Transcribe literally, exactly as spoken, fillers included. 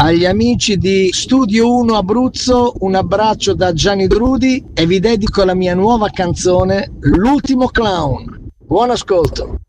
Agli amici di Studio uno Abruzzo un abbraccio da Gianni Drudi e vi dedico la mia nuova canzone L'ultimo clown. Buon ascolto.